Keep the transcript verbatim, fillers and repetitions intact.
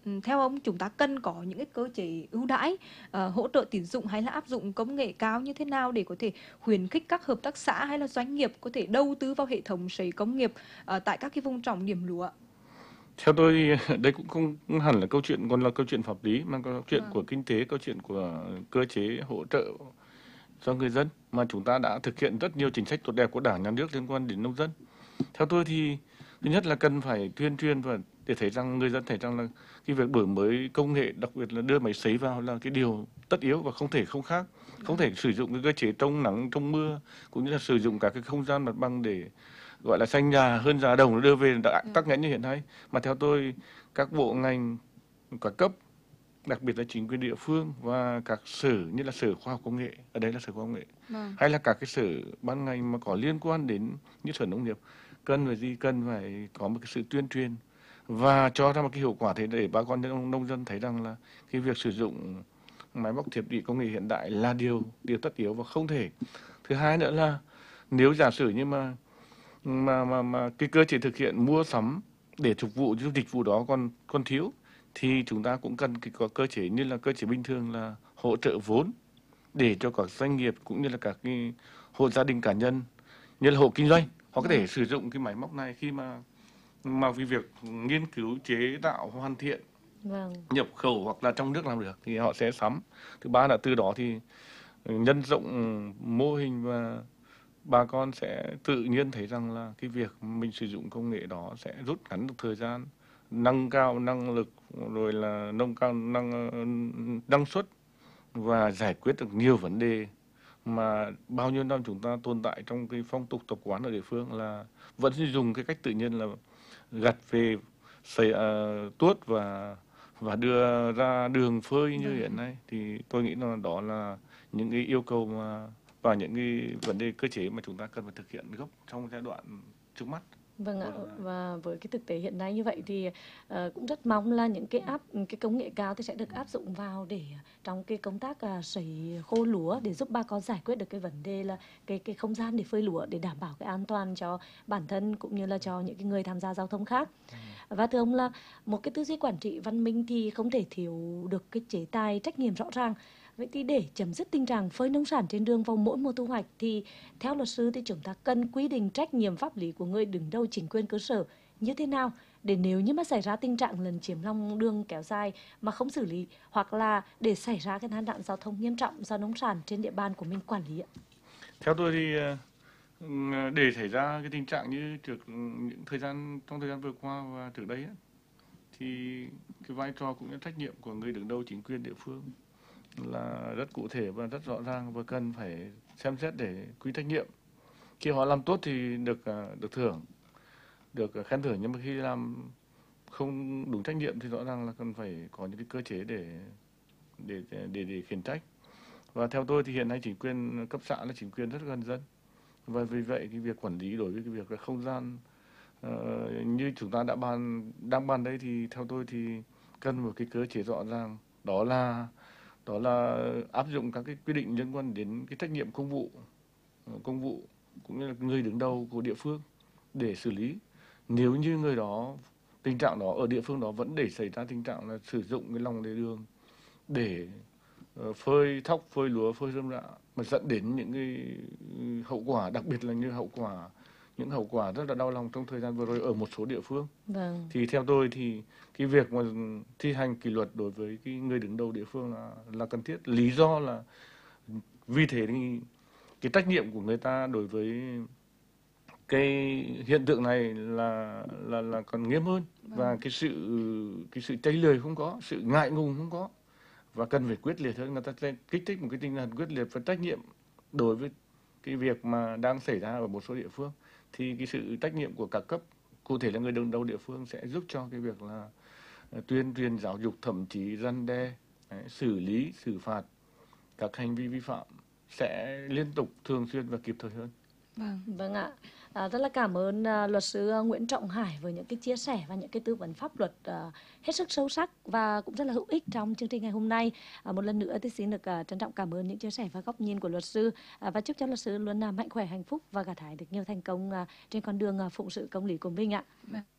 theo ông chúng ta cần có những cái cơ chế ưu đãi, ờ, hỗ trợ tín dụng hay là áp dụng công nghệ cao như thế nào để có thể khuyến khích các hợp tác xã hay là doanh nghiệp có thể đầu tư vào hệ thống sấy công nghiệp ờ, tại các cái vùng trọng điểm lúa? Theo tôi, đây cũng không không hẳn là câu chuyện còn là câu chuyện pháp lý, mà câu chuyện của Vâng. kinh tế, câu chuyện của cơ chế hỗ trợ cho người dân, mà chúng ta đã thực hiện rất nhiều chính sách tốt đẹp của Đảng, Nhà nước liên quan đến nông dân. Theo tôi thì thứ nhất là cần phải tuyên truyền và để thấy rằng người dân thấy rằng là cái việc đổi mới công nghệ, đặc biệt là đưa máy sấy vào là cái điều tất yếu và không thể không khác. Không Vâng. thể sử dụng cái cơ chế trong nắng, trong mưa, cũng như là sử dụng các cái không gian mặt bằng để gọi là xanh nhà hơn già đồng đưa về đã Vâng. tắc nghẽn như hiện nay. Mà theo tôi, các bộ ngành, các cấp, đặc biệt là chính quyền địa phương và các sở như là sở khoa học công nghệ, ở đây là sở khoa học công nghệ, Vâng. hay là các cái sở ban ngành mà có liên quan đến như sở nông nghiệp, cần phải gì, cần phải có một cái sự tuyên truyền và cho ra một cái hiệu quả thế để bà con nông, nông dân thấy rằng là cái việc sử dụng máy móc thiết bị công nghệ hiện đại là điều điều tất yếu và không thể. Thứ hai nữa là nếu giả sử như mà mà mà mà cái cơ chế thực hiện mua sắm để phục vụ cho dịch vụ đó còn còn thiếu, thì chúng ta cũng cần cái có cơ chế như là cơ chế bình thường là hỗ trợ vốn để cho các doanh nghiệp cũng như là các cái hộ gia đình cá nhân như là hộ kinh doanh họ có thể Vâng. sử dụng cái máy móc này khi mà mà vì việc nghiên cứu chế tạo hoàn thiện Vâng. nhập khẩu hoặc là trong nước làm được thì họ sẽ sắm. Thứ ba là từ đó thì nhân rộng mô hình và bà con sẽ tự nhiên thấy rằng là cái việc mình sử dụng công nghệ đó sẽ rút ngắn được thời gian, nâng cao năng lực, rồi là nâng cao năng năng suất và giải quyết được nhiều vấn đề mà bao nhiêu năm chúng ta tồn tại trong cái phong tục tập quán ở địa phương là vẫn dùng cái cách tự nhiên là gặt về sấy uh, tuốt và và đưa ra đường phơi như hiện Vâng. nay. Thì tôi nghĩ là đó là những cái yêu cầu mà và những cái vấn đề cơ chế mà chúng ta cần phải thực hiện gấp trong giai đoạn trước mắt. Vâng ạ, Tôi là- và với cái thực tế hiện nay như vậy thì ờ, cũng rất mong là những cái áp cái công nghệ cao thì sẽ được áp dụng vào để trong cái công tác à, sấy khô lúa để giúp bà con giải quyết được cái vấn đề là cái cái không gian để phơi lúa để đảm bảo cái an toàn cho bản thân cũng như là cho những cái người tham gia giao thông khác. Và thưa ông là một cái tư duy quản trị văn minh thì không thể thiếu được cái chế tài trách nhiệm rõ ràng. Vậy thì để chấm dứt tình trạng phơi nông sản trên đường vào mỗi mùa thu hoạch thì theo luật sư thì chúng ta cần quy định trách nhiệm pháp lý của người đứng đầu chính quyền cơ sở như thế nào để nếu như mà xảy ra tình trạng lấn chiếm lòng đường kéo dài mà không xử lý, hoặc là để xảy ra cái tai nạn giao thông nghiêm trọng do nông sản trên địa bàn của mình quản lý ạ? Theo tôi thì ờ, để xảy ra cái tình trạng như trước những thời gian trong thời gian vừa qua và trước đây á, thì cái vai trò cũng như trách nhiệm của người đứng đầu chính quyền địa phương là rất cụ thể và rất rõ ràng và cần phải xem xét để quy trách nhiệm. Khi họ làm tốt thì được à, được thưởng, được à, khen thưởng, nhưng mà khi làm không đúng trách nhiệm thì rõ ràng là cần phải có những cái cơ chế để để để để khiển trách. Và theo tôi thì hiện nay chính quyền cấp xã là chính quyền rất gần dân, và vì vậy cái việc quản lý đối với cái việc là không gian ờ, như chúng ta đã bàn đang bàn đây thì theo tôi thì cần một cái cơ chế rõ ràng, đó là đó là áp dụng các cái quy định liên quan đến cái trách nhiệm công vụ ờ, công vụ cũng như là người đứng đầu của địa phương để xử lý. Nếu như người đó, tình trạng đó ở địa phương đó vẫn để xảy ra tình trạng là sử dụng cái lòng lề đường để ờ, phơi thóc, phơi lúa, phơi rơm rạ mà dẫn đến những cái ừ, hậu quả, đặc biệt là như hậu quả những hậu quả rất là đau lòng trong thời gian vừa rồi ở một số địa phương, Vâng. thì theo tôi thì cái việc mà thi hành kỷ luật đối với cái người đứng đầu địa phương là là cần thiết. Lý do là vì thế thì cái trách nhiệm của người ta đối với cái hiện tượng này là là là còn nghiêm hơn, và Vâng. cái sự cái sự chây lười không có, sự ngại ngùng không có, và cần phải quyết liệt hơn. Người ta sẽ kích thích một cái tinh thần quyết liệt và trách nhiệm đối với cái việc mà đang xảy ra ở một số địa phương. Thì cái sự trách nhiệm của các cấp, cụ thể là người đứng đầu địa phương, sẽ giúp cho cái việc là ờ, tuyên truyền giáo dục, thậm chí răn đe, đấy, xử lý xử phạt các hành vi vi phạm sẽ liên tục, thường xuyên và kịp thời hơn. Vâng. Vâng ạ. À, rất là cảm ơn à, luật sư à, Nguyễn Trọng Hải với những cái chia sẻ và những cái tư vấn pháp luật à, hết sức sâu sắc và cũng rất là hữu ích trong chương trình ngày hôm nay. À, một lần nữa thì xin được à, trân trọng cảm ơn những chia sẻ và góc nhìn của luật sư, à, và chúc cho luật sư luôn à, mạnh khỏe, hạnh phúc và gặt hái được nhiều thành công à, trên con đường à, phụng sự công lý của mình ạ. Vâng.